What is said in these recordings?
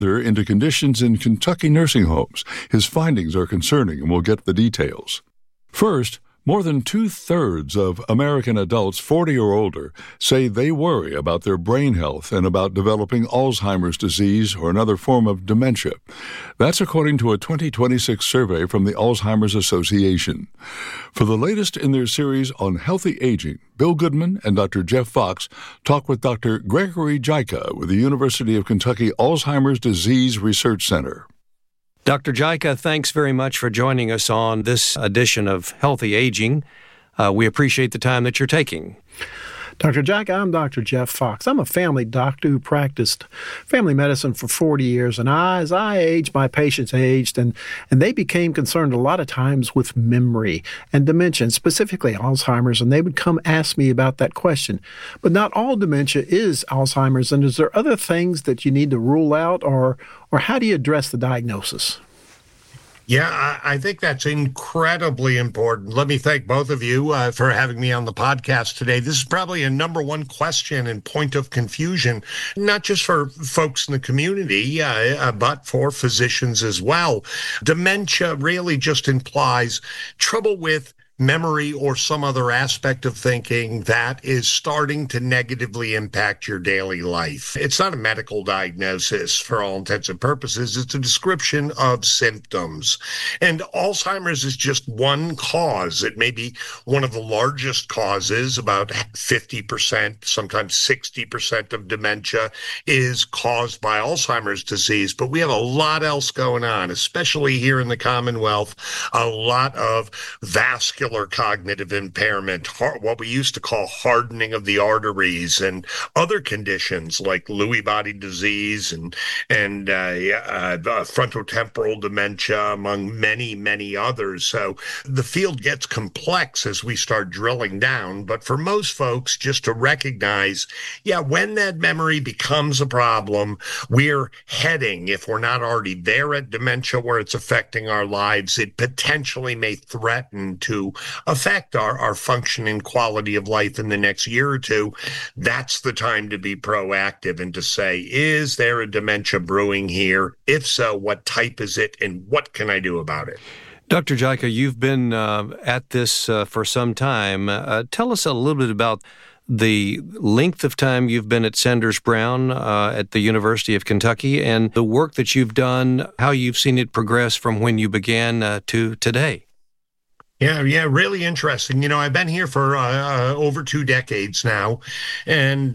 into conditions in Kentucky nursing homes. His findings are concerning, and we'll get the details. First, more than 2/3 of American adults 40 or older say they worry about their brain health and about developing Alzheimer's disease or another form of dementia. That's according to a 2026 survey from the Alzheimer's Association. For the latest in their series on healthy aging, Bill Goodman and Dr. Jeff Fox talk with Dr. Gregory Jaika with the University of Kentucky Alzheimer's Disease Research Center. Dr. Jaika, thanks very much for joining us on this edition of Healthy Aging. We appreciate the time that you're taking. Dr. Jaika, I'm Dr. Jeff Fox. I'm a family doctor who practiced family medicine for 40 years, and as I aged, my patients aged, and they became concerned a lot of times with memory and dementia, and specifically Alzheimer's, and they would come ask me about that question. But not all dementia is Alzheimer's, and is there other things that you need to rule out, or how do you address the diagnosis? Yeah, I think that's incredibly important. Let me thank both of you for having me on the podcast today. This is probably a number one question and point of confusion, not just for folks in the community, but for physicians as well. Dementia really just implies trouble with memory or some other aspect of thinking that is starting to negatively impact your daily life. It's not a medical diagnosis for all intents and purposes. It's a description of symptoms. And Alzheimer's is just one cause. It may be one of the largest causes. About 50%, sometimes 60% of dementia is caused by Alzheimer's disease. But we have a lot else going on, especially here in the Commonwealth, a lot of vascular cognitive impairment, what we used to call hardening of the arteries, and other conditions like Lewy body disease and frontotemporal dementia, among many, many others. So the field gets complex as we start drilling down. But for most folks, just to recognize, when that memory becomes a problem, we're heading, if we're not already there at dementia where it's affecting our lives, it potentially may threaten to affect our function and quality of life in the next year or two. That's the time to be proactive and to say, is there a dementia brewing here? If so, what type is it, and what can I do about it? Dr. Jaika, you've been at this for some time. Tell us a little bit about the length of time you've been at Sanders Brown at the University of Kentucky, and the work that you've done, how you've seen it progress from when you began to today. Yeah, really interesting. I've been here for over 2 decades now, and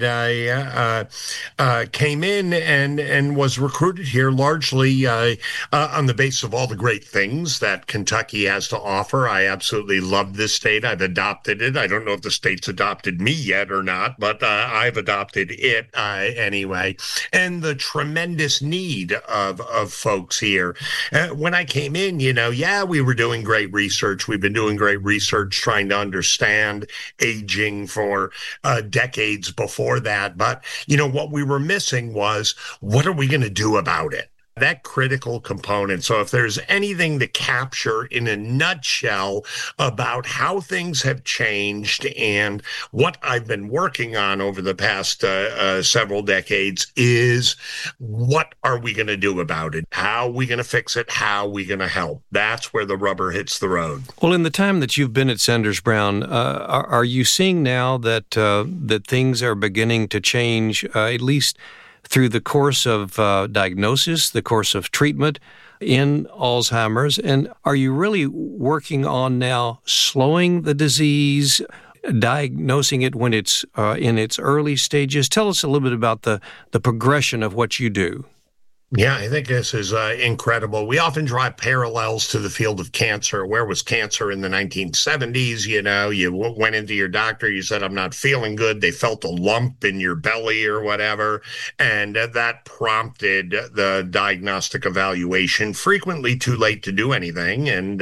I came in and was recruited here largely on the basis of all the great things that Kentucky has to offer. I absolutely love this state. I've adopted it. I don't know if the state's adopted me yet or not, but I've adopted it anyway. And the tremendous need of folks here. When I came in, we were doing great research. We've been doing great research trying to understand aging for decades before that. But, what we were missing was, what are we going to do about it? That critical component. So if there's anything to capture in a nutshell about how things have changed and what I've been working on over the past several decades is, what are we going to do about it? How are we going to fix it? How are we going to help? That's where the rubber hits the road. Well, in the time that you've been at Sanders Brown, are you seeing now that things are beginning to change, at least through the course of diagnosis, the course of treatment in Alzheimer's? And are you really working on now slowing the disease, diagnosing it when it's in its early stages? Tell us a little bit about the progression of what you do. Yeah, I think this is incredible. We often draw parallels to the field of cancer. Where was cancer in the 1970s? You went into your doctor, you said, I'm not feeling good. They felt a lump in your belly or whatever. And that prompted the diagnostic evaluation, frequently too late to do anything. And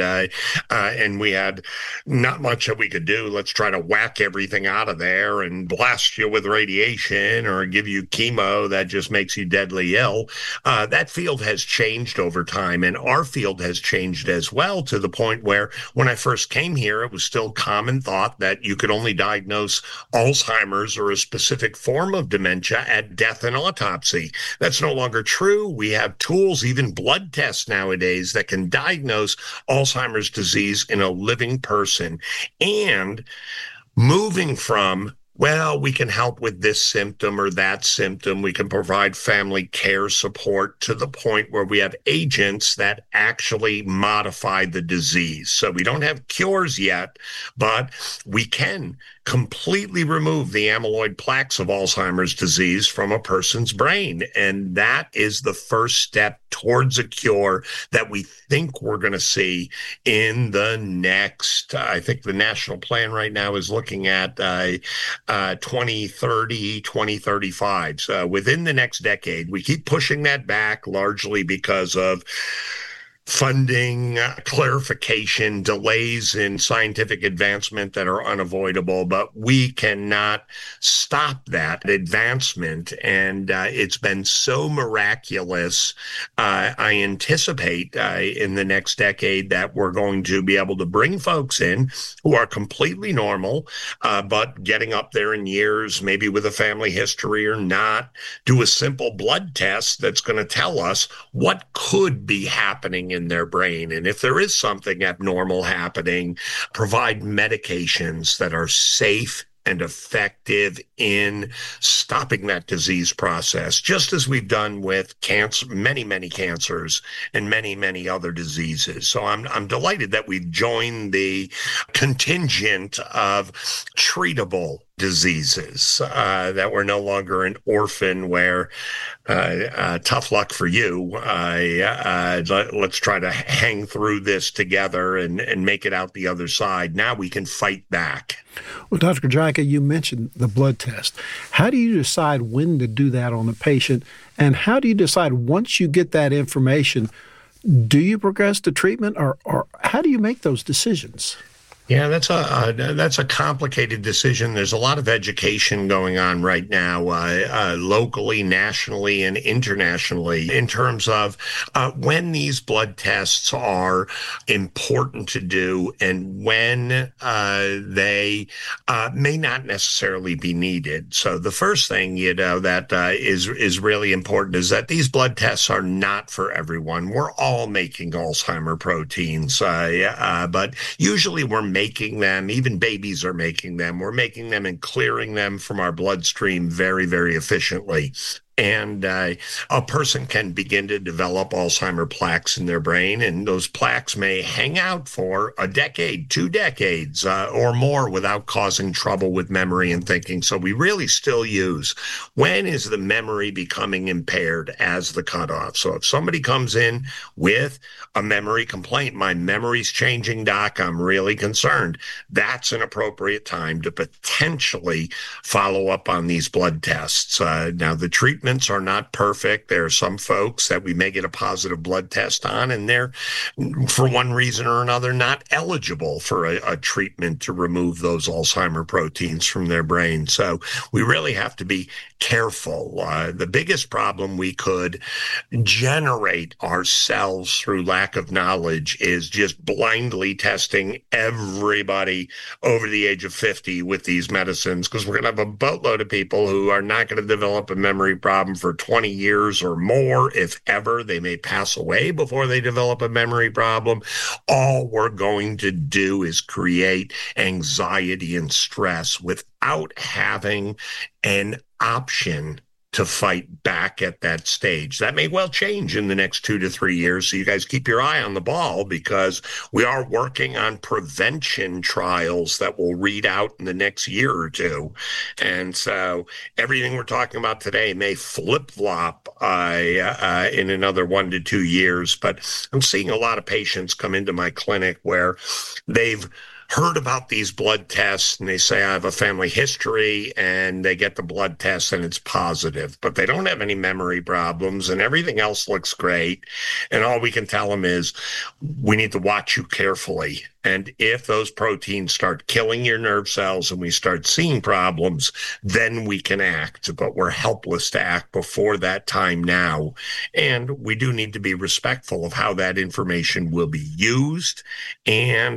we had not much that we could do. Let's try to whack everything out of there and blast you with radiation or give you chemo that just makes you deadly ill. That field has changed over time, and our field has changed as well, to the point where when I first came here, it was still common thought that you could only diagnose Alzheimer's or a specific form of dementia at death and autopsy. That's no longer true. We have tools, even blood tests nowadays, that can diagnose Alzheimer's disease in a living person. And moving from, well, we can help with this symptom or that symptom, we can provide family care support, to the point where we have agents that actually modify the disease. So we don't have cures yet, but we can completely remove the amyloid plaques of Alzheimer's disease from a person's brain. And that is the first step towards a cure that we think we're going to see in the next, I think the national plan right now is looking at 2030, 2035. So within the next decade. We keep pushing that back, largely because of funding, clarification, delays in scientific advancement that are unavoidable, but we cannot stop that advancement. And it's been so miraculous. I anticipate in the next decade that we're going to be able to bring folks in who are completely normal, but getting up there in years, maybe with a family history or not, do a simple blood test that's going to tell us what could be happening in their brain. And if there is something abnormal happening, provide medications that are safe and effective in stopping that disease process, just as we've done with cancer, many cancers and many other diseases. So I'm delighted that we've joined the contingent of treatable diseases, that we're no longer an orphan where tough luck for you. Let's try to hang through this together and make it out the other side. Now we can fight back. Well, Dr. Jajka, you mentioned the blood test. How do you decide when to do that on a patient? And how do you decide, once you get that information, do you progress to treatment, or how do you make those decisions? Yeah, that's a complicated decision. There's a lot of education going on right now, locally, nationally, and internationally, in terms of when these blood tests are important to do and when they may not necessarily be needed. So the first thing, that is really important is that these blood tests are not for everyone. We're all making Alzheimer proteins, but usually we're making them, even babies are making them. We're making them and clearing them from our bloodstream very efficiently. And a person can begin to develop Alzheimer plaques in their brain, and those plaques may hang out for a decade, 2 decades, or more without causing trouble with memory and thinking. So we really still use, when is the memory becoming impaired, as the cutoff. So if somebody comes in with a memory complaint, my memory's changing, doc, I'm really concerned, that's an appropriate time to potentially follow up on these blood tests. Now, the treatments are not perfect. There are some folks that we may get a positive blood test on, and they're, for one reason or another, not eligible for a treatment to remove those Alzheimer proteins from their brain. So we really have to be careful. The biggest problem we could generate ourselves through lack of knowledge is just blindly testing everybody over the age of 50 with these medicines, because we're going to have a boatload of people who are not going to develop a memory problem for 20 years or more, if ever. They may pass away before they develop a memory problem. All we're going to do is create anxiety and stress without having an option to fight back at that stage. That may well change in the next 2 to 3 years. So you guys keep your eye on the ball, because we are working on prevention trials that will read out in the next year or two. And so everything we're talking about today may flip-flop in another 1 to 2 years. But I'm seeing a lot of patients come into my clinic where they've heard about these blood tests and they say, I have a family history, and they get the blood test and it's positive, but they don't have any memory problems and everything else looks great. And all we can tell them is, we need to watch you carefully. And if those proteins start killing your nerve cells and we start seeing problems, then we can act. But we're helpless to act before that time now. And we do need to be respectful of how that information will be used and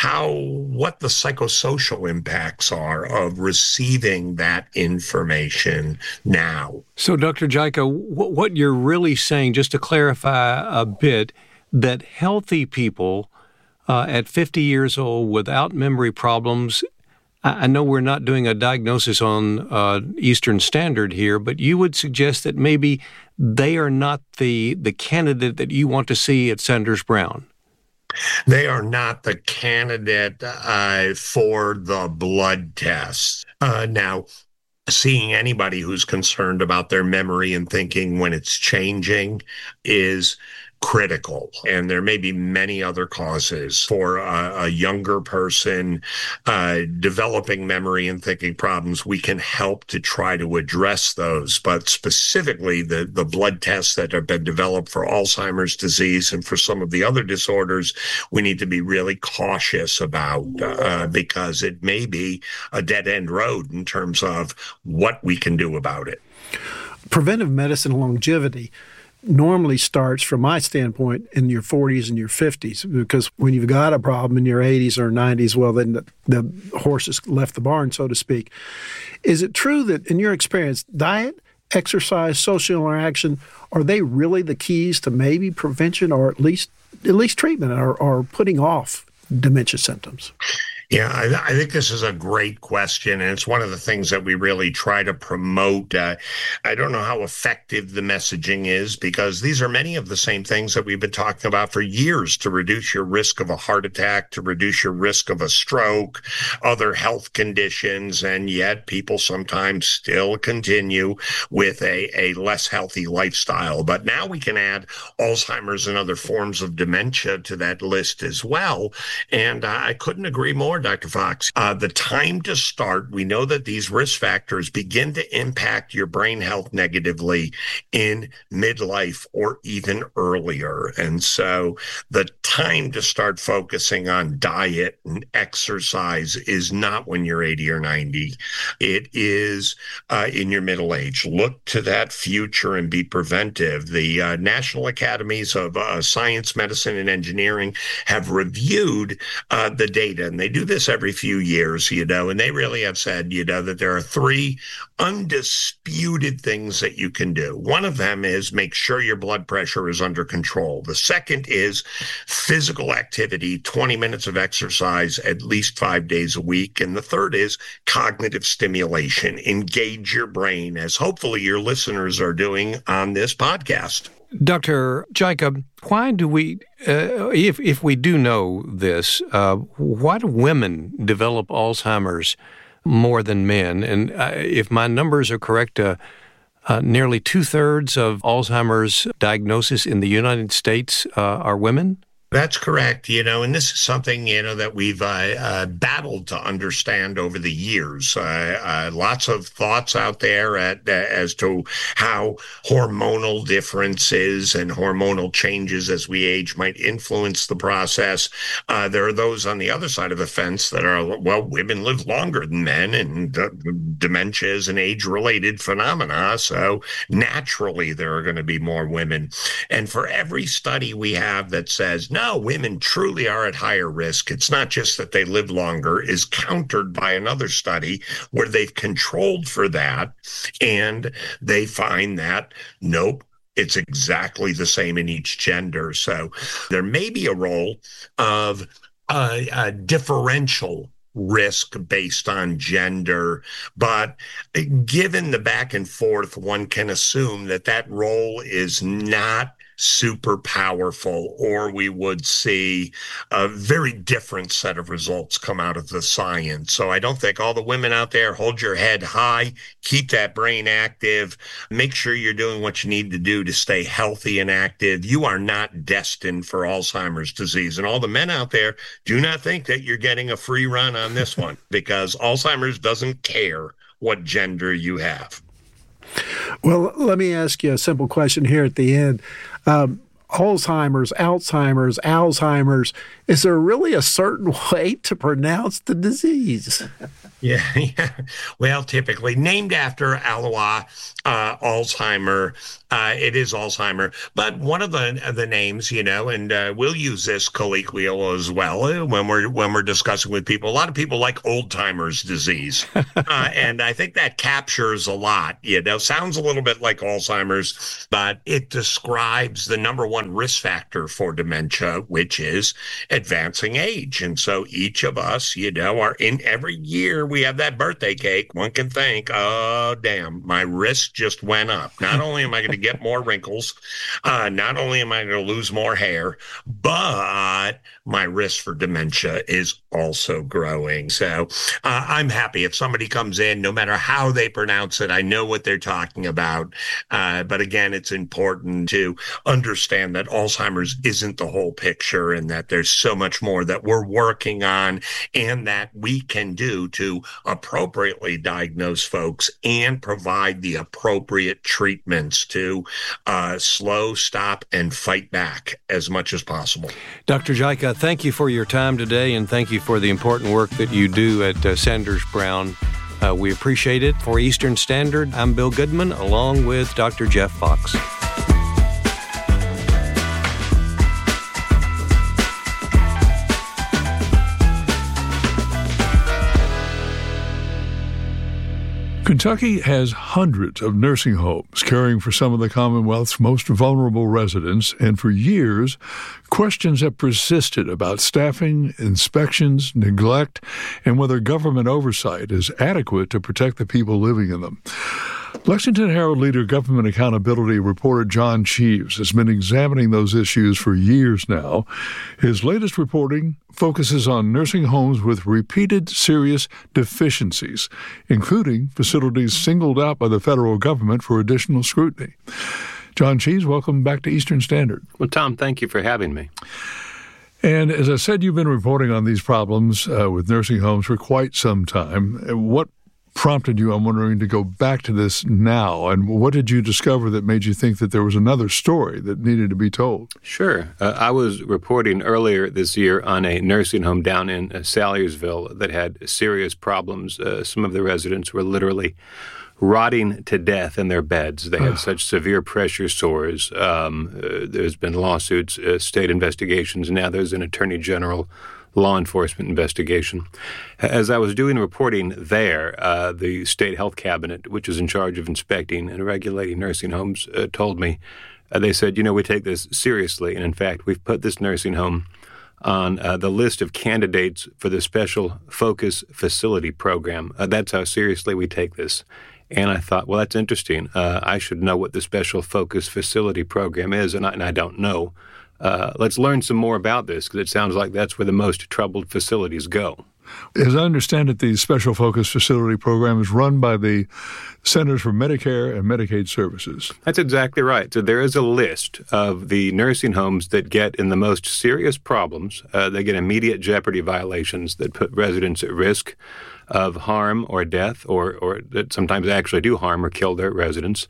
what the psychosocial impacts are of receiving that information now. So, Dr. JICA, what you're really saying, just to clarify a bit, that healthy people at 50 years old without memory problems, I know we're not doing a diagnosis on Eastern Standard here, but you would suggest that maybe they are not the candidate that you want to see at Sanders Brown. They are not the candidate for the blood test. Now, seeing anybody who's concerned about their memory and thinking when it's changing is critical. And there may be many other causes for a younger person developing memory and thinking problems. We can help to try to address those. But specifically, the blood tests that have been developed for Alzheimer's disease and for some of the other disorders, we need to be really cautious about because it may be a dead-end road in terms of what we can do about it. Preventive medicine longevity normally starts, from my standpoint, in your 40s and your 50s, because when you've got a problem in your 80s or 90s, well, then the horse has left the barn, so to speak. Is it true that, in your experience, diet, exercise, social interaction, are they really the keys to maybe prevention or at least treatment or putting off dementia symptoms? Yeah, I think this is a great question, and it's one of the things that we really try to promote. I don't know how effective the messaging is because these are many of the same things that we've been talking about for years to reduce your risk of a heart attack, to reduce your risk of a stroke, other health conditions, and yet people sometimes still continue with a less healthy lifestyle. But now we can add Alzheimer's and other forms of dementia to that list as well, and I couldn't agree more, Dr. Fox. The time to start, we know that these risk factors begin to impact your brain health negatively in midlife or even earlier. And so the time to start focusing on diet and exercise is not when you're 80 or 90. It is in your middle age. Look to that future and be preventive. The National Academies of Science, Medicine, and Engineering have reviewed the data, and they do this every few years, and they really have said, that there are three undisputed things that you can do. One of them is make sure your blood pressure is under control. The second is physical activity, 20 minutes of exercise at least 5 days a week. And the third is cognitive stimulation. Engage your brain, as hopefully your listeners are doing on this podcast. Dr. JICA, why do we, if we do know this, why do women develop Alzheimer's more than men? And if my numbers are correct, nearly 2/3 of Alzheimer's diagnosis in the United States are women? That's correct, and this is something, that we've battled to understand over the years. Lots of thoughts out there as to how hormonal differences and hormonal changes as we age might influence the process. There are those on the other side of the fence that are, well, women live longer than men, and dementia is an age-related phenomena, so naturally there are going to be more women. And for every study we have that says, no, women truly are at higher risk, it's not just that they live longer, is countered by another study where they've controlled for that, and they find that, nope, it's exactly the same in each gender. So there may be a role of a differential risk based on gender, but given the back and forth, one can assume that role is not super powerful, or we would see a very different set of results come out of the science. So I don't think all the women out there, hold your head high, keep that brain active, make sure you're doing what you need to do to stay healthy and active. You are not destined for Alzheimer's disease. And all the men out there, do not think that you're getting a free run on this one, because Alzheimer's doesn't care what gender you have. Well, let me ask you a simple question here at the end. Alzheimer's, Alzheimer's. Is there really a certain way to pronounce the disease? Yeah. Well, typically named after Alois Alzheimer. It is Alzheimer, but one of the names, and we'll use this colloquial as well when we're discussing with people. A lot of people like old timers disease, and I think that captures a lot. Sounds a little bit like Alzheimer's, but it describes the number one risk factor for dementia, which is advancing age. And so each of us, are in every year we have that birthday cake. One can think, oh, damn, my risk just went up. Not only am I going to get more wrinkles, not only am I going to lose more hair, but my risk for dementia is also growing. So I'm happy if somebody comes in, no matter how they pronounce it, I know what they're talking about. But again, it's important to understand that Alzheimer's isn't the whole picture and that there's so much more that we're working on and that we can do to appropriately diagnose folks and provide the appropriate treatments to slow, stop, and fight back as much as possible. Dr. Jicha, thank you for your time today, and thank you for the important work that you do at Sanders Brown. We appreciate it. For Eastern Standard, I'm Bill Goodman, along with Dr. Jeff Fox. Kentucky has hundreds of nursing homes caring for some of the Commonwealth's most vulnerable residents, and for years, questions have persisted about staffing, inspections, neglect, and whether government oversight is adequate to protect the people living in them. Lexington Herald leader Government Accountability reporter John Cheves has been examining those issues for years now. His latest reporting focuses on nursing homes with repeated serious deficiencies, including facilities singled out by the federal government for additional scrutiny. John Cheves, welcome back to Eastern Standard. Well, Tom, thank you for having me. And as I said, you've been reporting on these problems with nursing homes for quite some time. What prompted you, I'm wondering, to go back to this now? And what did you discover that made you think that there was another story that needed to be told? Sure. I was reporting earlier this year on a nursing home down in Salyersville that had serious problems. Some of the residents were literally rotting to death in their beds. They had such severe pressure sores. There's been lawsuits, state investigations. Now there's an attorney general law enforcement investigation. As I was doing reporting there, the state health cabinet, which is in charge of inspecting and regulating nursing homes, told me, they said, we take this seriously. And in fact, we've put this nursing home on the list of candidates for the Special Focus Facility Program. That's how seriously we take this. And I thought, well, that's interesting. I should know what the Special Focus Facility Program is, and I don't know. Let's learn some more about this, because it sounds like that's where the most troubled facilities go. As I understand it, the Special Focus Facility Program is run by the Centers for Medicare and Medicaid Services. That's exactly right. So there is a list of the nursing homes that get in the most serious problems. They get immediate jeopardy violations that put residents at risk of harm or death, or that sometimes actually do harm or kill their residents.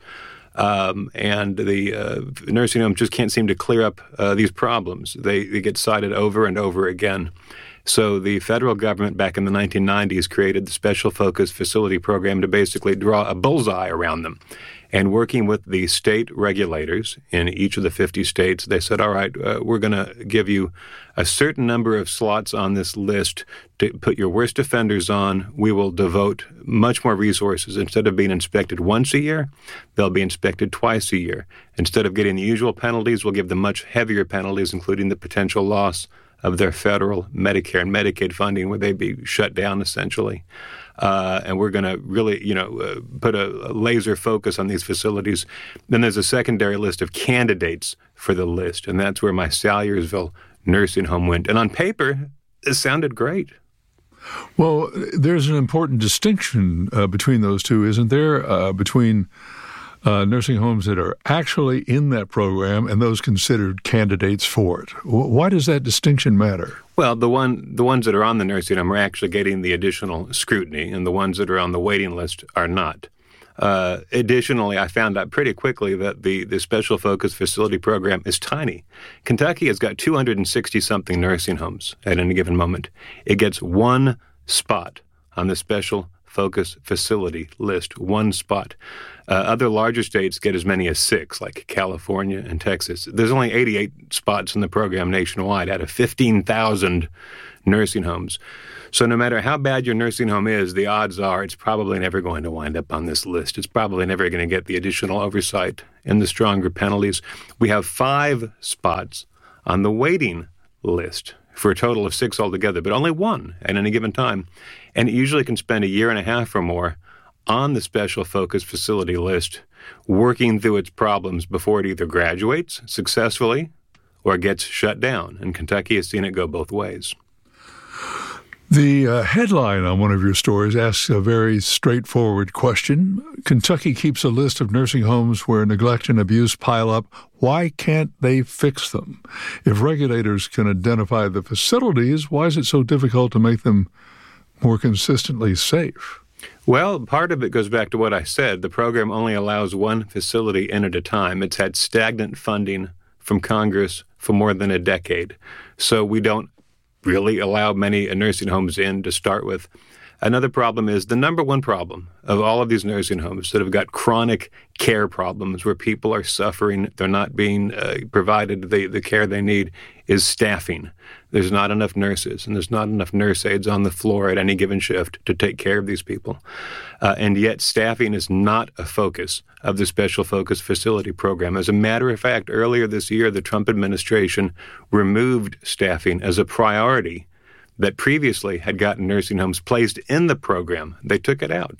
And the nursing homes just can't seem to clear up these problems. They get cited over and over again. So the federal government back in the 1990s created the Special Focus Facility Program to basically draw a bullseye around them. And working with the state regulators in each of the 50 states, they said, all right, we're going to give you a certain number of slots on this list to put your worst offenders on. We will devote much more resources. Instead of being inspected once a year, they'll be inspected twice a year. Instead of getting the usual penalties, we'll give them much heavier penalties, including the potential loss of their federal Medicare and Medicaid funding, where they'd be shut down essentially. And we're going to really, put a laser focus on these facilities. Then there's a secondary list of candidates for the list, and that's where my Salyersville nursing home went. And on paper, it sounded great. Well, there's an important distinction between those two, isn't there? Between nursing homes that are actually in that program and those considered candidates for it. Why does that distinction matter? Well, the ones that are on the nursing home are actually getting the additional scrutiny, and the ones that are on the waiting list are not. Additionally, I found out pretty quickly that the Special Focus Facility program is tiny. Kentucky has got 260-something nursing homes at any given moment. It gets one spot on the Special Focus Facility list, one spot. Other larger states get as many as 6, like California and Texas. There's only 88 spots in the program nationwide out of 15,000 nursing homes. So no matter how bad your nursing home is, the odds are it's probably never going to wind up on this list. It's probably never going to get the additional oversight and the stronger penalties. We have 5 spots on the waiting list for a total of 6 altogether, but only 1 at any given time. And it usually can spend a year and a half or more on the Special Focus Facility list, working through its problems before it either graduates successfully or gets shut down. And Kentucky has seen it go both ways. The headline on one of your stories asks a very straightforward question. Kentucky keeps a list of nursing homes where neglect and abuse pile up. Why can't they fix them? If regulators can identify the facilities, why is it so difficult to make them more consistently safe? Well, part of it goes back to what I said. The program only allows one facility in at a time. It's had stagnant funding from Congress for more than a decade. So we don't really allow many nursing homes in to start with. Another problem is the number one problem of all of these nursing homes that have got chronic care problems where people are suffering, they're not being provided the care they need, is staffing. There's not enough nurses, and there's not enough nurse aides on the floor at any given shift to take care of these people. And yet staffing is not a focus of the Special Focus Facility program. As a matter of fact, earlier this year, the Trump administration removed staffing as a priority that previously had gotten nursing homes placed in the program. They took it out.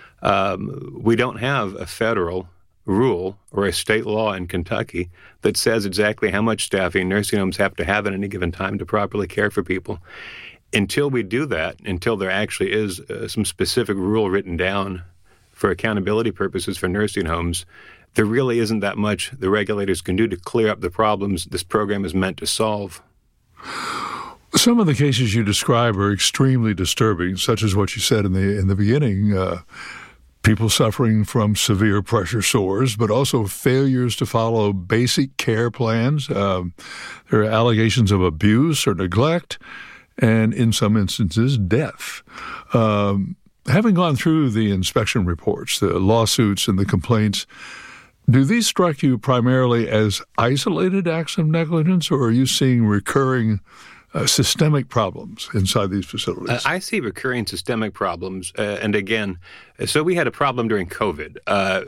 We don't have a federal rule or a state law in Kentucky that says exactly how much staffing nursing homes have to have at any given time to properly care for people. Until we do that, until there actually is some specific rule written down for accountability purposes for nursing homes, there really isn't that much the regulators can do to clear up the problems this program is meant to solve. Some of the cases you describe are extremely disturbing, such as what you said in the beginning. People suffering from severe pressure sores, but also failures to follow basic care plans. There are allegations of abuse or neglect, and in some instances, death. Having gone through the inspection reports, the lawsuits and the complaints, do these strike you primarily as isolated acts of negligence, or are you seeing recurring systemic problems inside these facilities? I see recurring systemic problems. And again, so we had a problem during COVID.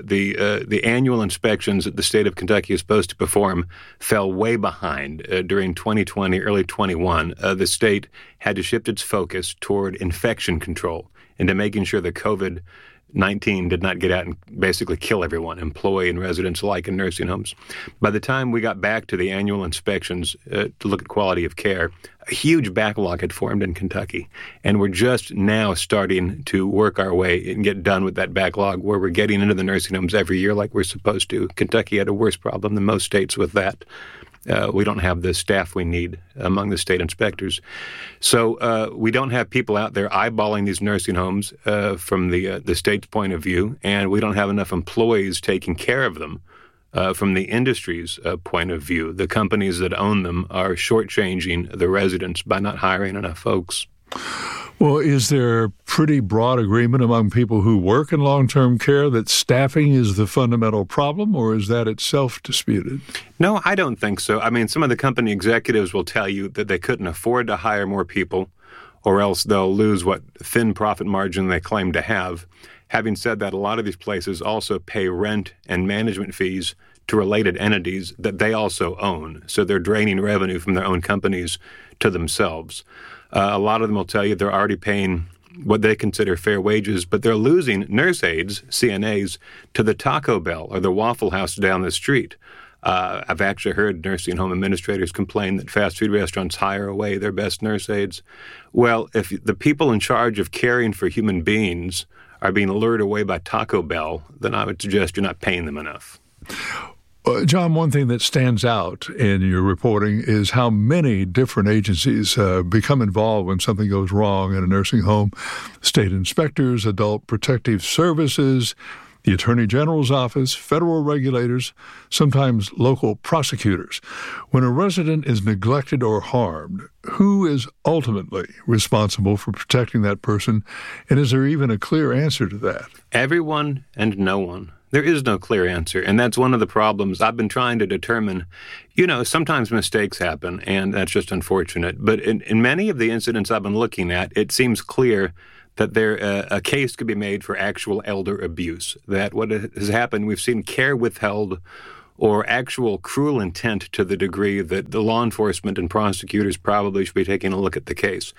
The annual inspections that the state of Kentucky is supposed to perform fell way behind during 2020, early 21. The state had to shift its focus toward infection control into making sure that COVID-19 did not get out and basically kill everyone, employee and residents alike in nursing homes. By the time we got back to the annual inspections to look at quality of care, a huge backlog had formed in Kentucky, and we're just now starting to work our way and get done with that backlog where we're getting into the nursing homes every year like we're supposed to. Kentucky had a worse problem than most states with that. We don't have the staff we need among the state inspectors. So we don't have people out there eyeballing these nursing homes from the state's point of view, and we don't have enough employees taking care of them from the industry's point of view. The companies that own them are shortchanging the residents by not hiring enough folks. Well, is there pretty broad agreement among people who work in long-term care that staffing is the fundamental problem, or is that itself disputed? No, I don't think so. I mean, some of the company executives will tell you that they couldn't afford to hire more people, or else they'll lose what thin profit margin they claim to have. Having said that, a lot of these places also pay rent and management fees to related entities that they also own. So they're draining revenue from their own companies to themselves. A lot of them will tell you they're already paying what they consider fair wages, but they're losing nurse aides, CNAs, to the Taco Bell or the Waffle House down the street. I've actually heard nursing home administrators complain that fast food restaurants hire away their best nurse aides. Well, if the people in charge of caring for human beings are being lured away by Taco Bell, then I would suggest you're not paying them enough. John, one thing that stands out in your reporting is how many different agencies become involved when something goes wrong in a nursing home. State inspectors, adult protective services, the Attorney General's office, federal regulators, sometimes local prosecutors. When a resident is neglected or harmed, who is ultimately responsible for protecting that person, and is there even a clear answer to that? Everyone and no one. There is no clear answer, and that's one of the problems I've been trying to determine. Sometimes mistakes happen, and that's just unfortunate. But in many of the incidents I've been looking at, it seems clear that a case could be made for actual elder abuse, that what has happened, we've seen care withheld or actual cruel intent to the degree that the law enforcement and prosecutors probably should be taking a look at the case.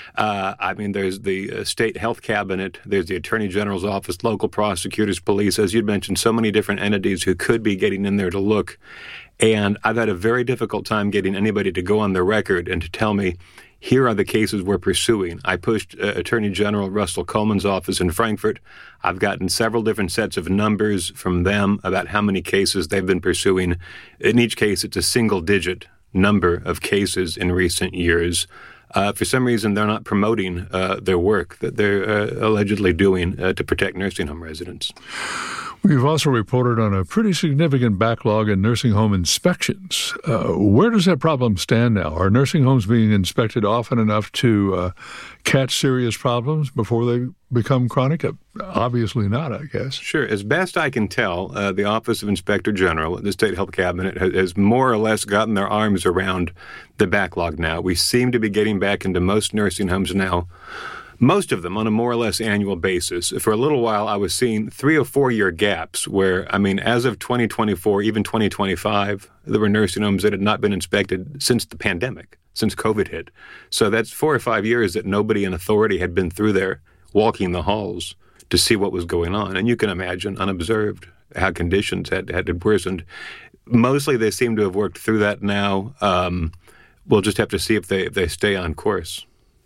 There's the state health cabinet, there's the Attorney General's office, local prosecutors, police, as you'd mentioned, so many different entities who could be getting in there to look. And I've had a very difficult time getting anybody to go on the record and to tell me, here are the cases we're pursuing. I pushed Attorney General Russell Coleman's office in Frankfurt. I've gotten several different sets of numbers from them about how many cases they've been pursuing. In each case, it's a single-digit number of cases in recent years. For some reason, they're not promoting their work that they're allegedly doing to protect nursing home residents. We've also reported on a pretty significant backlog in nursing home inspections. Where does that problem stand now? Are nursing homes being inspected often enough to catch serious problems before they become chronic? Obviously not, I guess. Sure. As best I can tell, the Office of Inspector General, the State Health Cabinet, has more or less gotten their arms around the backlog now. We seem to be getting back into most nursing homes now, most of them on a more or less annual basis. For a little while, I was seeing 3 or 4 year gaps where, as of 2024, even 2025, there were nursing homes that had not been inspected since the pandemic, since COVID hit. So that's 4 or 5 years that nobody in authority had been through there walking the halls to see what was going on. And you can imagine, unobserved, how conditions had worsened. Mostly they seem to have worked through that now. We'll just have to see if they stay on course.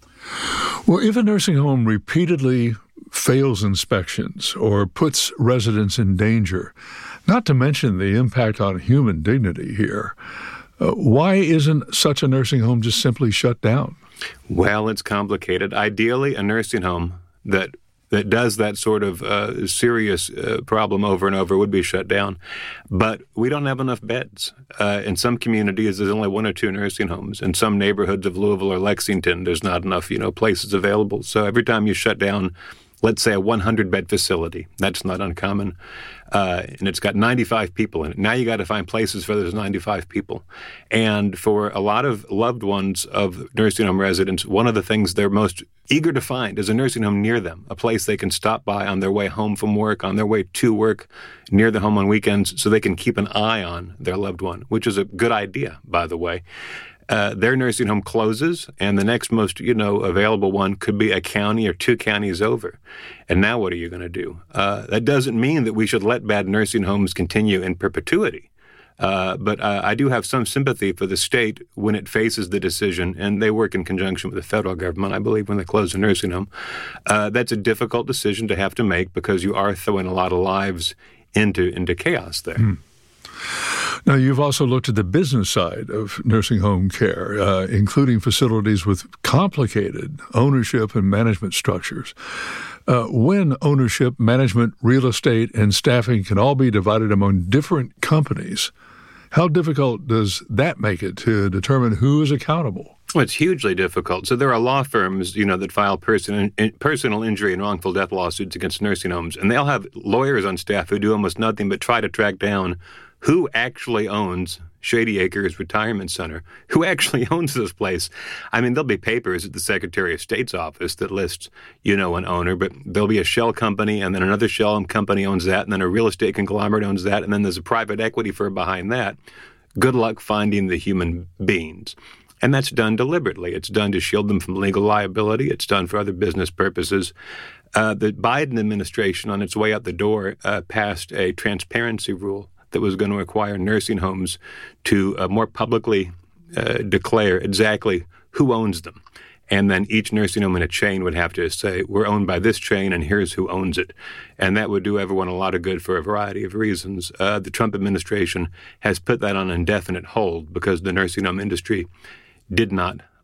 Well, if a nursing home repeatedly fails inspections or puts residents in danger, not to mention the impact on human dignity here, why isn't such a nursing home just simply shut down? Well, it's complicated. Ideally, a nursing home that does that sort of serious problem over and over would be shut down. But we don't have enough beds. In some communities, there's only 1 or 2 nursing homes. In some neighborhoods of Louisville or Lexington, there's not enough, places available. So every time you shut down, let's say a 100-bed facility, that's not uncommon, and it's got 95 people in it. Now you got to find places for those 95 people. And for a lot of loved ones of nursing home residents, one of the things they're most eager to find is a nursing home near them, a place they can stop by on their way home from work, on their way to work, near the home on weekends, so they can keep an eye on their loved one, which is a good idea, by the way. Their nursing home closes, and the next most, available one could be a county or 2 counties over. And now what are you going to do? That doesn't mean that we should let bad nursing homes continue in perpetuity. But I do have some sympathy for the state when it faces the decision, and they work in conjunction with the federal government, I believe, when they close a nursing home. That's a difficult decision to have to make because you are throwing a lot of lives into chaos there. Now, you've also looked at the business side of nursing home care, including facilities with complicated ownership and management structures. When ownership, management, real estate, and staffing can all be divided among different companies, how difficult does that make it to determine who is accountable? Well, it's hugely difficult. So there are law firms, that file personal injury and wrongful death lawsuits against nursing homes, and they'll have lawyers on staff who do almost nothing but try to track down who actually owns Shady Acres Retirement Center, who actually owns this place. There'll be papers at the Secretary of State's office that lists, an owner, but there'll be a shell company, and then another shell company owns that, and then a real estate conglomerate owns that, and then there's a private equity firm behind that. Good luck finding the human beings. And that's done deliberately. It's done to shield them from legal liability. It's done for other business purposes. The Biden administration, on its way out the door, passed a transparency rule that was going to require nursing homes to more publicly declare exactly who owns them. And then each nursing home in a chain would have to say, we're owned by this chain, and here's who owns it. And that would do everyone a lot of good for a variety of reasons. The Trump administration has put that on indefinite hold because the nursing home industry did not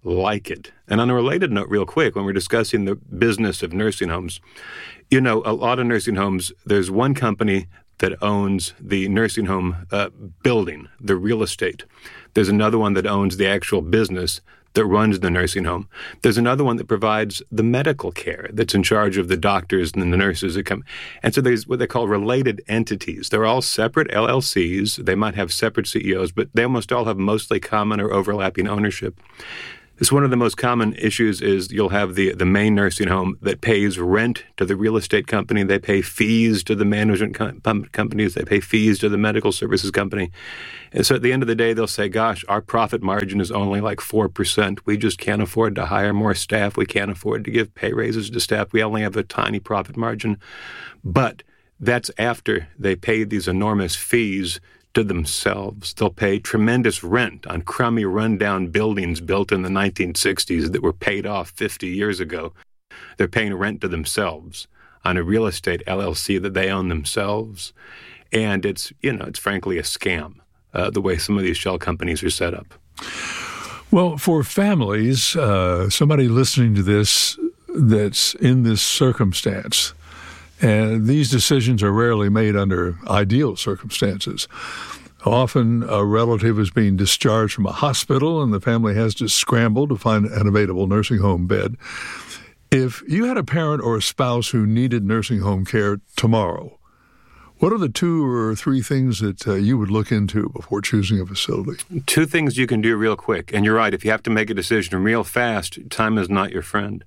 like it. And on a related note, real quick, when we're discussing the business of nursing homes, a lot of nursing homes, there's one company that owns the nursing home building, the real estate. There's another one that owns the actual business that runs the nursing home. There's another one that provides the medical care, that's in charge of the doctors and the nurses that come. And so there's what they call related entities. They're all separate LLCs. They might have separate CEOs, but they almost all have mostly common or overlapping ownership. It's one of the most common issues is you'll have the main nursing home that pays rent to the real estate company. They pay fees to the management companies. They pay fees to the medical services company. And so at the end of the day, they'll say, gosh, our profit margin is only like 4%. We just can't afford to hire more staff. We can't afford to give pay raises to staff. We only have a tiny profit margin. But that's after they pay these enormous fees to themselves. They'll pay tremendous rent on crummy, rundown buildings built in the 1960s that were paid off 50 years ago. They're paying rent to themselves on a real estate LLC that they own themselves. And it's frankly a scam, the way some of these shell companies are set up. Well, for families, somebody listening to this that's in this circumstance, and these decisions are rarely made under ideal circumstances. Often a relative is being discharged from a hospital and the family has to scramble to find an available nursing home bed. If you had a parent or a spouse who needed nursing home care tomorrow, what are the 2 or 3 things that you would look into before choosing a facility? 2 things you can do real quick. And you're right, if you have to make a decision real fast, time is not your friend.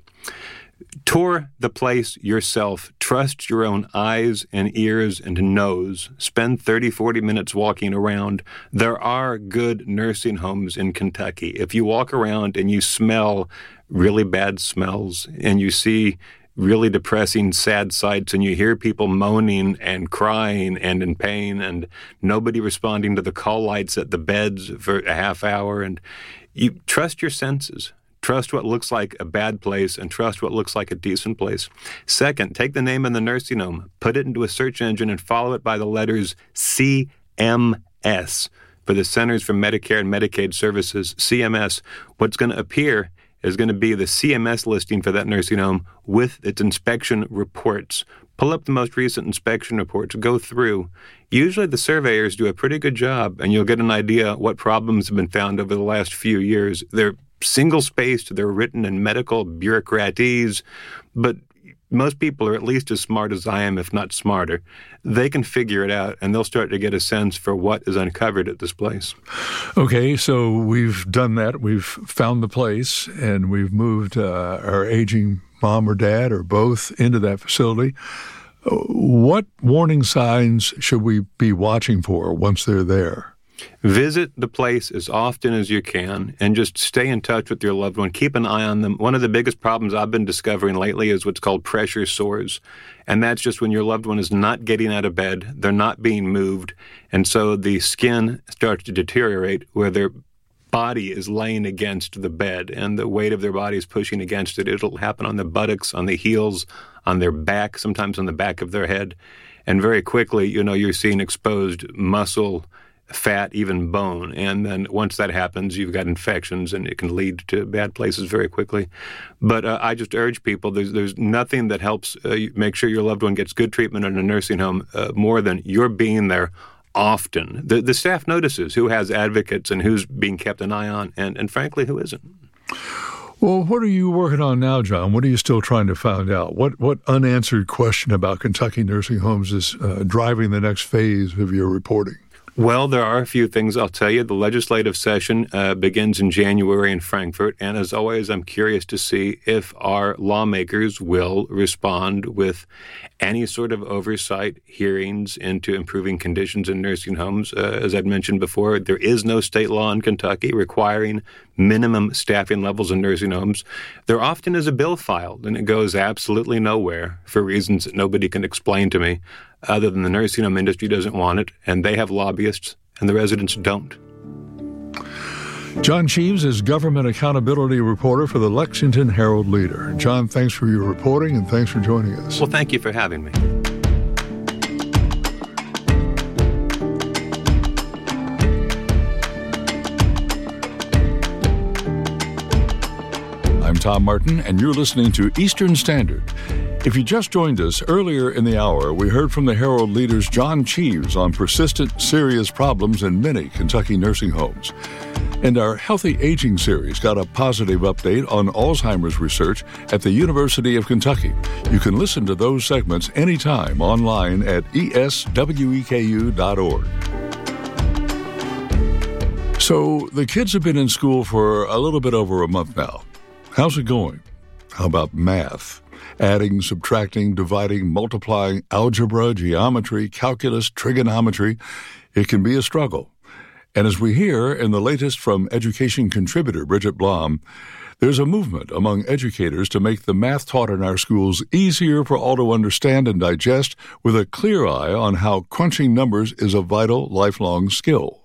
Tour the place yourself. Trust your own eyes and ears and nose. Spend 30, 40 minutes walking around. There are good nursing homes in Kentucky. If you walk around and you smell really bad smells and you see really depressing, sad sights and you hear people moaning and crying and in pain and nobody responding to the call lights at the beds for a half hour, and you trust your senses. Trust what looks like a bad place and trust what looks like a decent place. Second, take the name of the nursing home, put it into a search engine and follow it by the letters CMS for the Centers for Medicare and Medicaid Services, CMS. What's going to appear is going to be the CMS listing for that nursing home with its inspection reports. Pull up the most recent inspection reports, go through. Usually the surveyors do a pretty good job and you'll get an idea what problems have been found over the last few years. They're single-spaced, they're written in medical bureaucratese, but most people are at least as smart as I am, if not smarter. They can figure it out, and they'll start to get a sense for what is uncovered at this place. Okay, so we've done that. We've found the place, and we've moved our aging mom or dad or both into that facility. What warning signs should we be watching for once they're there? Visit the place as often as you can and just stay in touch with your loved one. Keep an eye on them. One of the biggest problems I've been discovering lately is what's called pressure sores. And that's just when your loved one is not getting out of bed, they're not being moved, and so the skin starts to deteriorate where their body is laying against the bed and the weight of their body is pushing against it. It'll happen on the buttocks, on the heels, on their back, sometimes on the back of their head. And very quickly, you're seeing exposed muscle, fat, even bone. And then once that happens, you've got infections and it can lead to bad places very quickly. But I just urge people, there's nothing that helps make sure your loved one gets good treatment in a nursing home more than you're being there often. The staff notices who has advocates and who's being kept an eye on and frankly, who isn't. Well, what are you working on now, John? What are you still trying to find out? What unanswered question about Kentucky nursing homes is driving the next phase of your reporting? Well, there are a few things I'll tell you. The legislative session begins in January in Frankfort, and as always, I'm curious to see if our lawmakers will respond with any sort of oversight hearings into improving conditions in nursing homes. As I'd mentioned before, there is no state law in Kentucky requiring minimum staffing levels in nursing homes. There often is a bill filed, and it goes absolutely nowhere for reasons that nobody can explain to me, other than the nursing home industry doesn't want it, and they have lobbyists, and the residents don't. John Cheves is government accountability reporter for the Lexington Herald-Leader. John, thanks for your reporting, and thanks for joining us. Well, thank you for having me. Tom Martin, and you're listening to Eastern Standard. If you just joined us, earlier in the hour, we heard from the Herald leader's John Cheeves on persistent, serious problems in many Kentucky nursing homes. And our Healthy Aging series got a positive update on Alzheimer's research at the University of Kentucky. You can listen to those segments anytime online at esweku.org. So the kids have been in school for a little bit over a month now. How's it going? How about math? Adding, subtracting, dividing, multiplying, algebra, geometry, calculus, trigonometry. It can be a struggle. And as we hear in the latest from education contributor Bridget Blom, there's a movement among educators to make the math taught in our schools easier for all to understand and digest, with a clear eye on how crunching numbers is a vital, lifelong skill.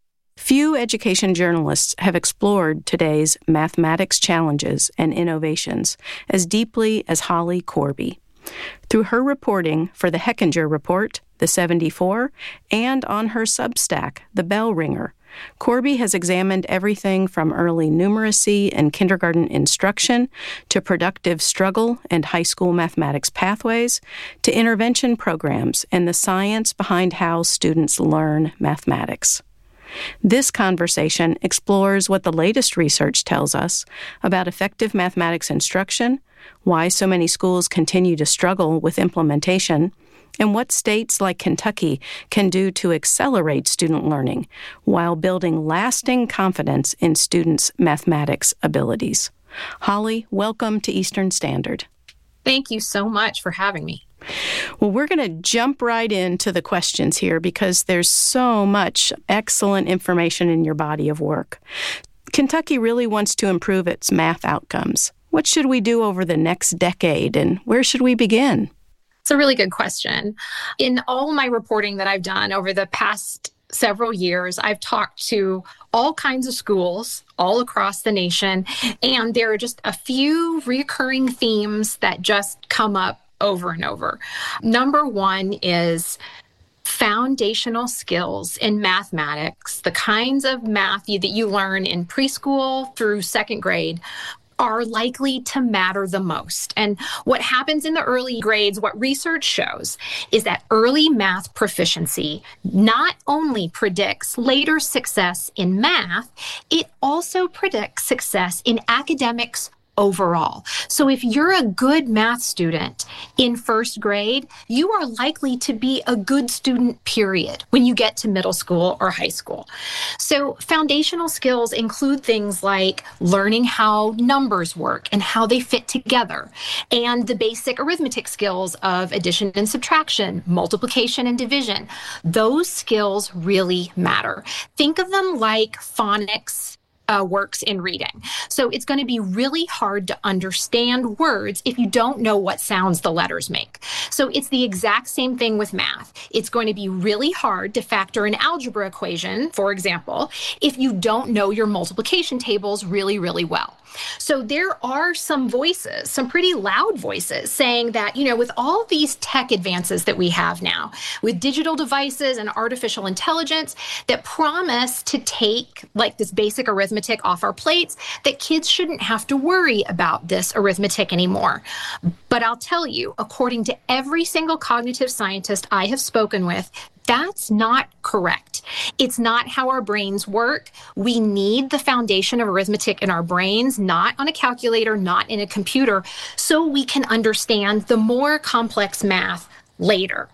Few education journalists have explored today's mathematics challenges and innovations as deeply as Holly Corby. Through her reporting for the Hechinger Report, the 74, and on her Substack, the Bell Ringer, Corby has examined everything from early numeracy and kindergarten instruction to productive struggle and high school mathematics pathways to intervention programs and the science behind how students learn mathematics. This conversation explores what the latest research tells us about effective mathematics instruction, why so many schools continue to struggle with implementation, and what states like Kentucky can do to accelerate student learning while building lasting confidence in students' mathematics abilities. Holly, welcome to Eastern Standard. Thank you so much for having me. Well, we're going to jump right into the questions here because there's so much excellent information in your body of work. Kentucky really wants to improve its math outcomes. What should we do over the next decade, and where should we begin? It's a really good question. In all my reporting that I've done over the past several years, I've talked to all kinds of schools all across the nation, and there are just a few recurring themes that just come up over and over. Number one is foundational skills in mathematics. The kinds of math that you learn in preschool through second grade are likely to matter the most. And what happens in the early grades, what research shows, is that early math proficiency not only predicts later success in math, it also predicts success in academics overall. So if you're a good math student in first grade, you are likely to be a good student, period, when you get to middle school or high school. So foundational skills include things like learning how numbers work and how they fit together, and the basic arithmetic skills of addition and subtraction, multiplication and division. Those skills really matter. Think of them like phonics works in reading. So it's going to be really hard to understand words if you don't know what sounds the letters make. So it's the exact same thing with math. It's going to be really hard to factor an algebra equation, for example, if you don't know your multiplication tables really, really well. So there are some voices, some pretty loud voices saying that, with all these tech advances that we have now, with digital devices and artificial intelligence that promise to take like this basic arithmetic off our plates, that kids shouldn't have to worry about this arithmetic anymore. But I'll tell you, according to every single cognitive scientist I have spoken with, that's not correct. It's not how our brains work. We need the foundation of arithmetic in our brains, not on a calculator, not in a computer, so we can understand the more complex math later.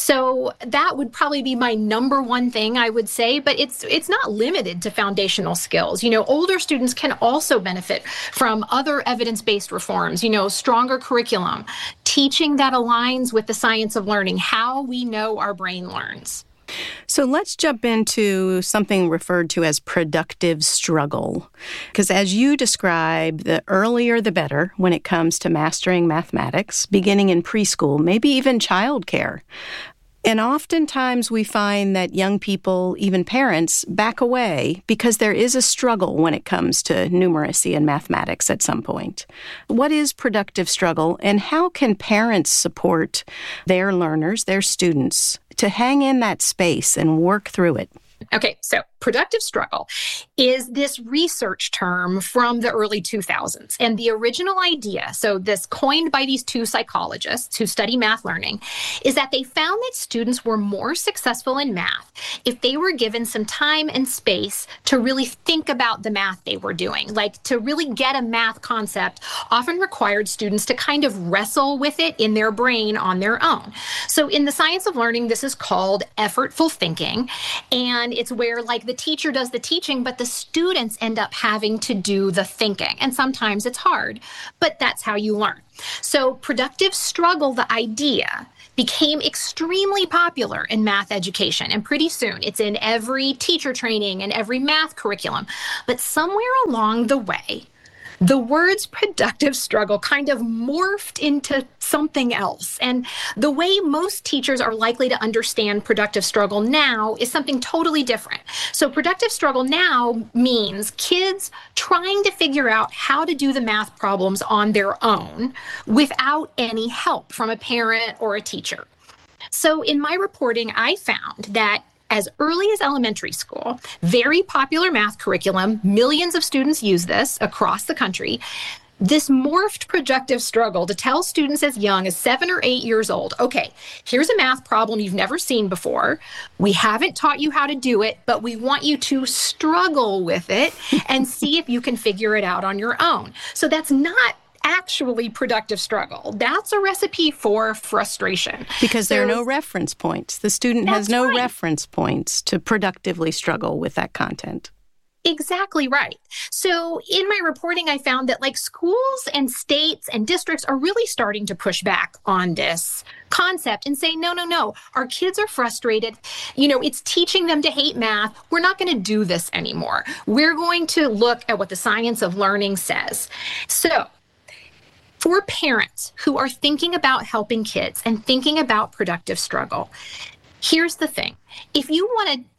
So that would probably be my number one thing I would say, but it's not limited to foundational skills. Older students can also benefit from other evidence-based reforms, stronger curriculum, teaching that aligns with the science of learning, how we know our brain learns. So let's jump into something referred to as productive struggle. Because as you describe, the earlier the better when it comes to mastering mathematics, beginning in preschool, maybe even childcare. And oftentimes we find that young people, even parents, back away because there is a struggle when it comes to numeracy and mathematics at some point. What is productive struggle, and how can parents support their learners, their students, to hang in that space and work through it? Okay, so productive struggle is this research term from the early 2000s. And the original idea, so this coined by these two psychologists who study math learning, is that they found that students were more successful in math if they were given some time and space to really think about the math they were doing. Like, to really get a math concept often required students to kind of wrestle with it in their brain on their own. So in the science of learning, this is called effortful thinking. And it's where, like, the teacher does the teaching, but the students end up having to do the thinking. And sometimes it's hard, but that's how you learn. So productive struggle, the idea, became extremely popular in math education. And pretty soon it's in every teacher training and every math curriculum. But somewhere along the way, the words productive struggle kind of morphed into something else. And the way most teachers are likely to understand productive struggle now is something totally different. So productive struggle now means kids trying to figure out how to do the math problems on their own without any help from a parent or a teacher. So in my reporting, I found that as early as elementary school, very popular math curriculum, millions of students use this across the country, this morphed productive struggle to tell students as young as 7 or 8 years old, okay, here's a math problem you've never seen before. We haven't taught you how to do it, but we want you to struggle with it and see if you can figure it out on your own. So that's not actually productive struggle. That's a recipe for frustration. Because there are no reference points. The student has no reference points to productively struggle with that content. Exactly right. So in my reporting, I found that like schools and states and districts are really starting to push back on this concept and say, no, our kids are frustrated. You know, it's teaching them to hate math. We're not going to do this anymore. We're going to look at what the science of learning says. So for parents who are thinking about helping kids and thinking about productive struggle, here's the thing. If you want to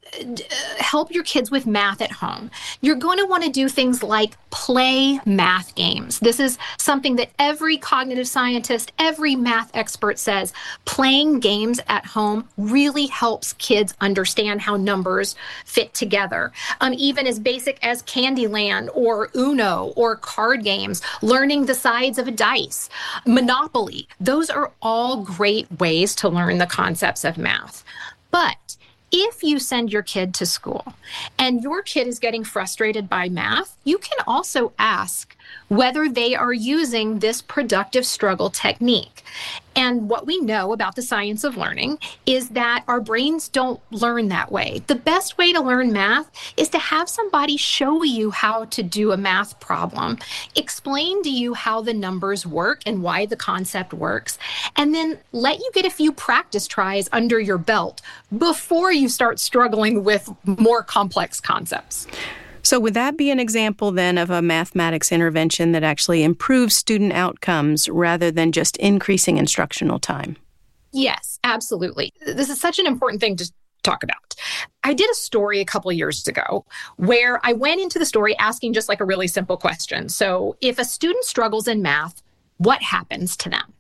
help your kids with math at home, you're going to want to do things like play math games. This is something that every cognitive scientist, every math expert says. Playing games at home really helps kids understand how numbers fit together. Even as basic as Candyland or Uno or card games, learning the sides of a dice, Monopoly. Those are all great ways to learn the concepts of math. But if you send your kid to school and your kid is getting frustrated by math, you can also ask whether they are using this productive struggle technique. And what we know about the science of learning is that our brains don't learn that way. The best way to learn math is to have somebody show you how to do a math problem, explain to you how the numbers work and why the concept works, and then let you get a few practice tries under your belt before you start struggling with more complex concepts. So would that be an example then of a mathematics intervention that actually improves student outcomes rather than just increasing instructional time? Yes, absolutely. This is such an important thing to talk about. I did a story a couple of years ago where I went into the story asking just like a really simple question. So if a student struggles in math, what happens to them?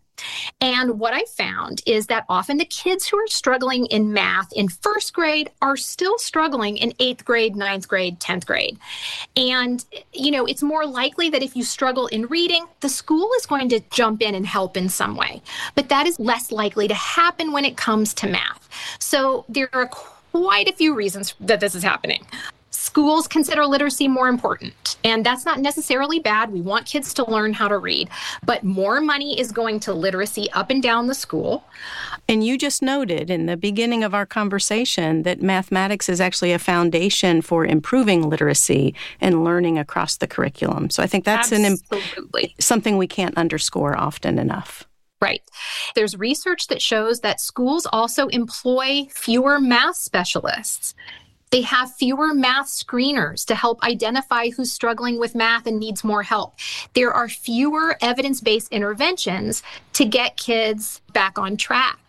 And what I found is that often the kids who are struggling in math in first grade are still struggling in 8th grade, 9th grade, 10th grade. And, you know, it's more likely that if you struggle in reading, the school is going to jump in and help in some way. But that is less likely to happen when it comes to math. So there are quite a few reasons that this is happening. Schools consider literacy more important, and that's not necessarily bad. We want kids to learn how to read, but more money is going to literacy up and down the school. And you just noted in the beginning of our conversation that mathematics is actually a foundation for improving literacy and learning across the curriculum. So I think that's something we can't underscore often enough. Right. There's research that shows that schools also employ fewer math specialists. They have fewer math screeners to help identify who's struggling with math and needs more help. There are fewer evidence-based interventions to get kids back on track.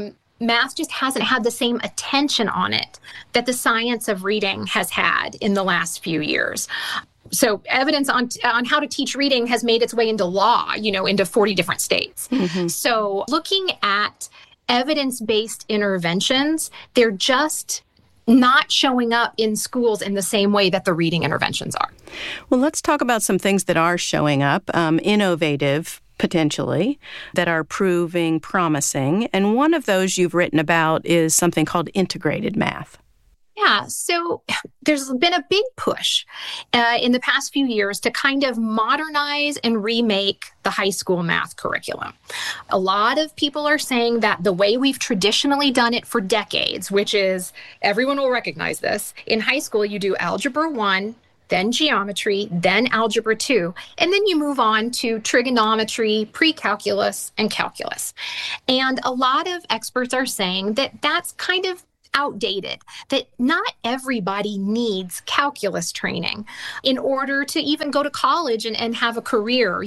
Math just hasn't had the same attention on it that the science of reading has had in the last few years. So evidence on how to teach reading has made its way into law, into 40 different states. Mm-hmm. So looking at evidence-based interventions, they're just not showing up in schools in the same way that the reading interventions are. Well, let's talk about some things that are showing up, innovative potentially, that are proving promising. And one of those you've written about is something called integrated math. Yeah, so there's been a big push in the past few years to kind of modernize and remake the high school math curriculum. A lot of people are saying that the way we've traditionally done it for decades, which is, everyone will recognize this, in high school you do Algebra 1, then geometry, then Algebra 2, and then you move on to trigonometry, pre-calculus, and calculus. And a lot of experts are saying that that's kind of outdated, that not everybody needs calculus training in order to even go to college and have a career,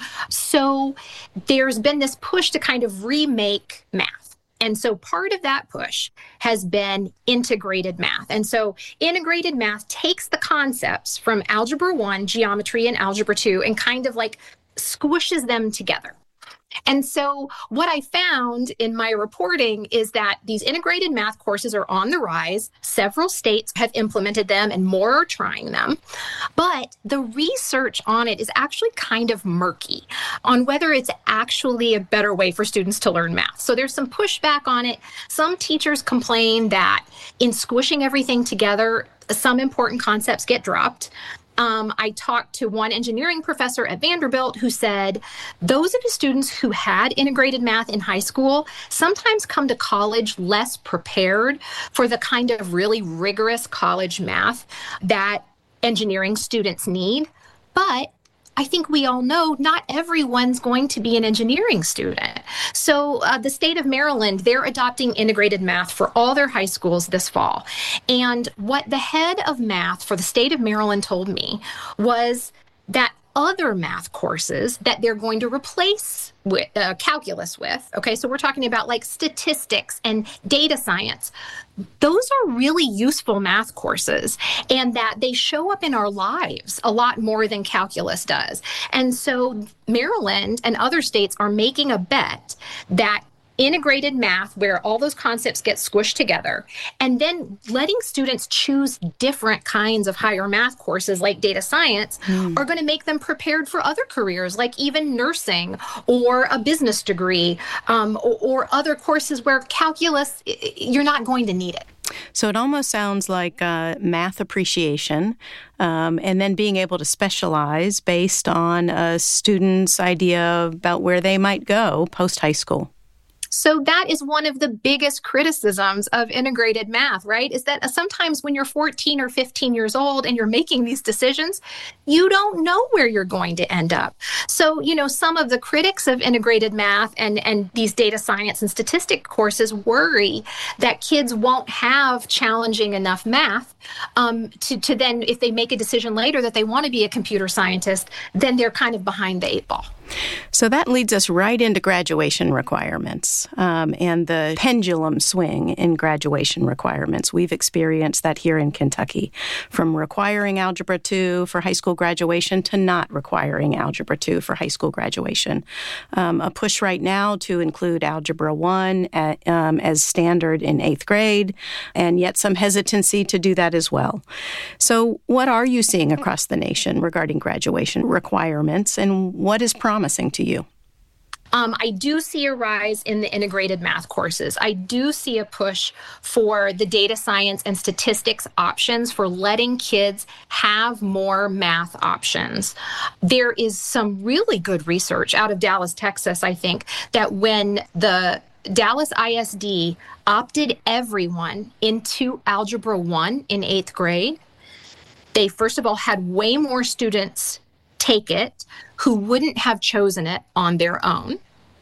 So there's been this push to kind of remake math. And so part of that push has been integrated math. And so integrated math takes the concepts from Algebra 1, geometry, and Algebra 2 and kind of like squishes them together. And so what I found in my reporting is that these integrated math courses are on the rise. Several states have implemented them and more are trying them. But the research on it is actually kind of murky on whether it's actually a better way for students to learn math. So there's some pushback on it. Some teachers complain that in squishing everything together, some important concepts get dropped. I talked to one engineering professor at Vanderbilt who said those of the students who had integrated math in high school sometimes come to college less prepared for the kind of really rigorous college math that engineering students need. But I think we all know not everyone's going to be an engineering student. So the state of Maryland, they're adopting integrated math for all their high schools this fall. And what the head of math for the state of Maryland told me was that other math courses that they're going to replace with calculus with, okay, so we're talking about like statistics and data science. Those are really useful math courses and that they show up in our lives a lot more than calculus does. And so Maryland and other states are making a bet that integrated math, where all those concepts get squished together, and then letting students choose different kinds of higher math courses like data science are going to make them prepared for other careers, like even nursing or a business degree, or other courses where calculus, you're not going to need it. So it almost sounds like math appreciation, and then being able to specialize based on a student's idea about where they might go post-high school. So that is one of the biggest criticisms of integrated math, right? Is that sometimes when you're 14 or 15 years old and you're making these decisions, you don't know where you're going to end up. So, some of the critics of integrated math and these data science and statistic courses worry that kids won't have challenging enough math to then, if they make a decision later that they want to be a computer scientist, then they're kind of behind the eight ball. So that leads us right into graduation requirements and the pendulum swing in graduation requirements. We've experienced that here in Kentucky, from requiring Algebra 2 for high school graduation to not requiring Algebra 2 for high school graduation. A push right now to include Algebra 1 as standard in 8th grade, and yet some hesitancy to do that as well. So what are you seeing across the nation regarding graduation requirements, and what is promising to you? I do see a rise in the integrated math courses. I do see a push for the data science and statistics options, for letting kids have more math options. There is some really good research out of Dallas, Texas, I think, that when the Dallas ISD opted everyone into Algebra 1 in 8th grade, they first of all had way more students take it who wouldn't have chosen it on their own,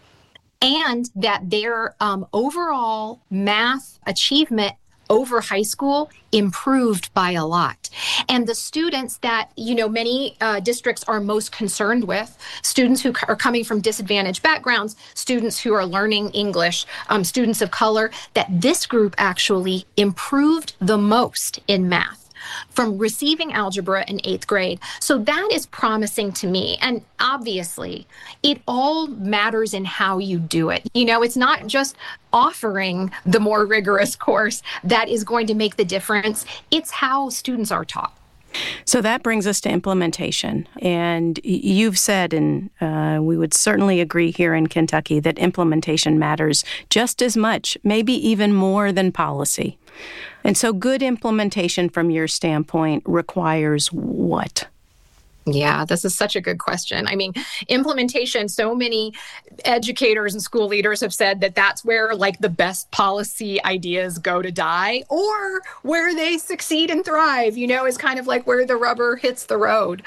and that their overall math achievement over high school improved by a lot. And the students that, many districts are most concerned with, students who are coming from disadvantaged backgrounds, students who are learning English, students of color, that this group actually improved the most in math from receiving algebra in 8th grade. So that is promising to me. And obviously, it all matters in how you do it. You know, it's not just offering the more rigorous course that is going to make the difference. It's how students are taught. So that brings us to implementation. And you've said, and we would certainly agree here in Kentucky, that implementation matters just as much, maybe even more than policy. And so good implementation from your standpoint requires what? Yeah, this is such a good question. I mean, implementation, so many educators and school leaders have said that that's where like the best policy ideas go to die, or where they succeed and thrive, you know, is kind of like where the rubber hits the road.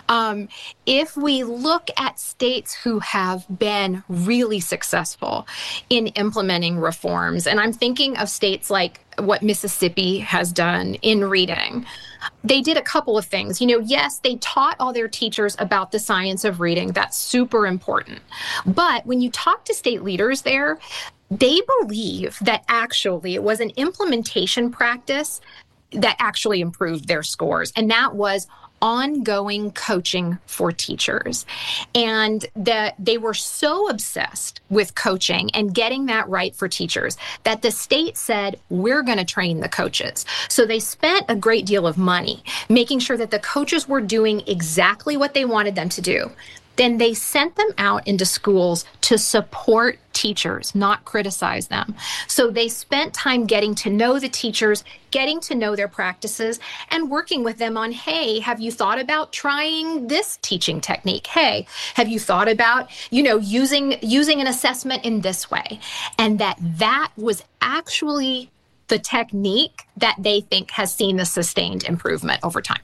If we look at states who have been really successful in implementing reforms, and I'm thinking of states like what Mississippi has done in reading, they did a couple of things. You know, yes, they taught all their teachers about the science of reading. That's super important. But when you talk to state leaders there, they believe that actually it was an implementation practice that actually improved their scores. And that was ongoing coaching for teachers. And that they were so obsessed with coaching and getting that right for teachers that the state said, we're going to train the coaches. So they spent a great deal of money making sure that the coaches were doing exactly what they wanted them to do. Then they sent them out into schools to support teachers, not criticize them. So they spent time getting to know the teachers, getting to know their practices, and working with them on, hey, have you thought about trying this teaching technique? Hey, have you thought about, you know, using an assessment in this way? And that was actually the technique that they think has seen the sustained improvement over time.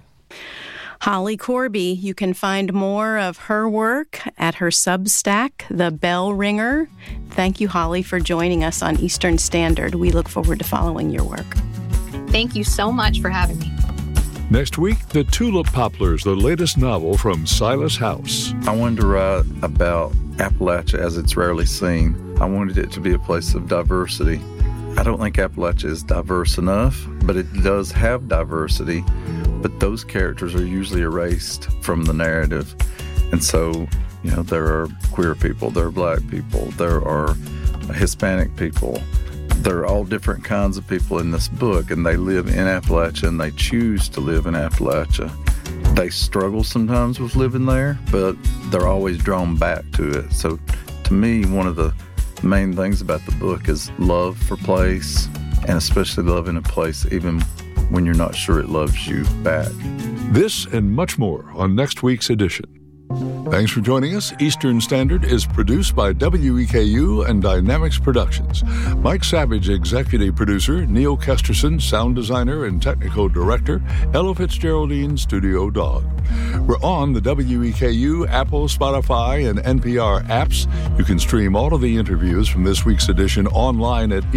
Holly Corby, you can find more of her work at her Substack, The Bell Ringer. Thank you, Holly, for joining us on Eastern Standard. We look forward to following your work. Thank you so much for having me. Next week, The Tulip Poplars, the latest novel from Silas House. I wanted to write about Appalachia as it's rarely seen. I wanted it to be a place of diversity. I don't think Appalachia is diverse enough, but it does have diversity. But those characters are usually erased from the narrative. And so, you know, there are queer people, there are black people, there are Hispanic people. There are all different kinds of people in this book, and they live in Appalachia, and they choose to live in Appalachia. They struggle sometimes with living there, but they're always drawn back to it. So to me, one of the main things about the book is love for place, and especially love in a place even when you're not sure it loves you back. This and much more on next week's edition. Thanks for joining us. Eastern Standard is produced by WEKU and Dynamics Productions. Mike Savage, executive producer, Neil Kesterson, sound designer and technical director, Ella Fitzgeraldine, studio dog. We're on the WEKU, Apple, Spotify, and NPR apps. You can stream all of the interviews from this week's edition online at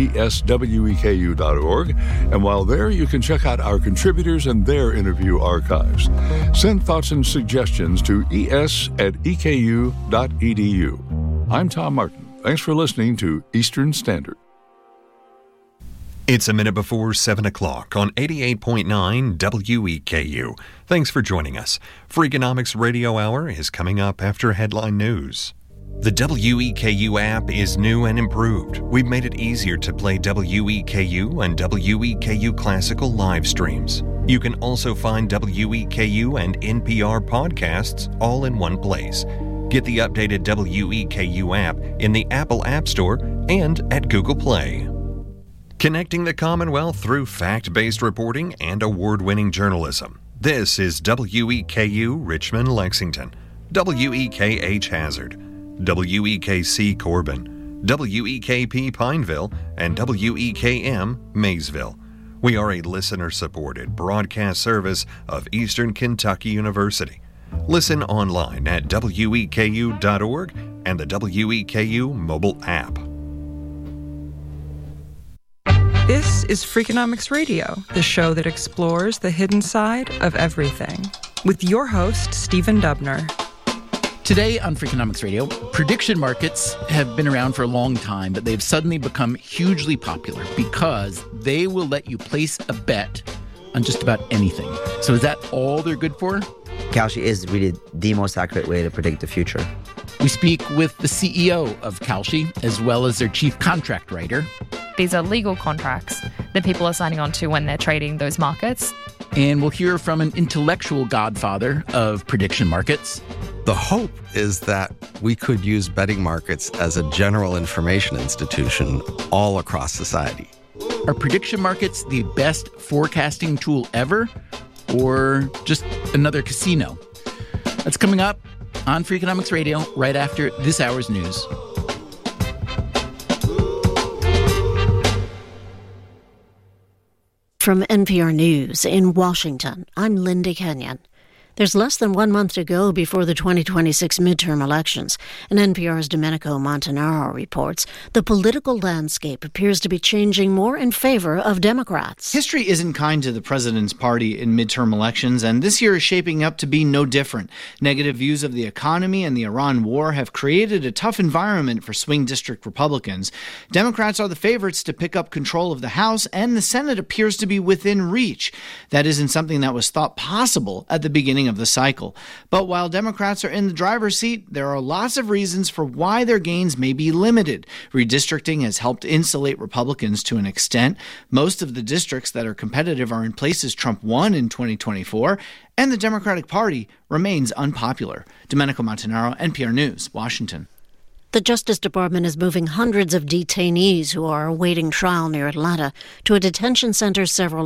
esweku.org. And while there, you can check out our contributors and their interview archives. Send thoughts and suggestions to es@eku.edu. I'm Tom Martin. Thanks for listening to Eastern Standard. It's a minute before 7 o'clock on 88.9 WEKU. Thanks for joining us. Freakonomics Radio Hour is coming up after headline news. The WEKU app is new and improved. We've made it easier to play WEKU and WEKU Classical live streams. You can also find WEKU and NPR podcasts all in one place. Get the updated WEKU app in the Apple App Store and at Google Play. Connecting the Commonwealth through fact-based reporting and award-winning journalism. This is WEKU Richmond, Lexington, WEKH Hazard, WEKC Corbin, WEKP Pineville, and WEKM Maysville. We are a listener-supported broadcast service of Eastern Kentucky University. Listen online at weku.org and the WEKU mobile app. This is Freakonomics Radio, the show that explores the hidden side of everything, with your host, Stephen Dubner. Today on Freakonomics Radio, prediction markets have been around for a long time, but they've suddenly become hugely popular because they will let you place a bet on just about anything. So is that all they're good for? Kalshi is really the most accurate way to predict the future. We speak with the CEO of Kalshi, as well as their chief contract writer. These are legal contracts that people are signing on to when they're trading those markets. And we'll hear from an intellectual godfather of prediction markets. The hope is that we could use betting markets as a general information institution all across society. Are prediction markets the best forecasting tool ever, or just another casino? That's coming up on Free Economics Radio right after this hour's news. From NPR News in Washington, I'm Linda Kenyon. There's less than 1 month to go before the 2026 midterm elections, and NPR's Domenico Montanaro reports the political landscape appears to be changing more in favor of Democrats. History isn't kind to the president's party in midterm elections, and this year is shaping up to be no different. Negative views of the economy and the Iran war have created a tough environment for swing district Republicans. Democrats are the favorites to pick up control of the House, and the Senate appears to be within reach. That isn't something that was thought possible at the beginning of the cycle. But while Democrats are in the driver's seat, there are lots of reasons for why their gains may be limited. Redistricting has helped insulate Republicans to an extent. Most of the districts that are competitive are in places Trump won in 2024, and the Democratic Party remains unpopular. Domenico Montanaro, NPR News, Washington. The Justice Department is moving hundreds of detainees who are awaiting trial near Atlanta to a detention center several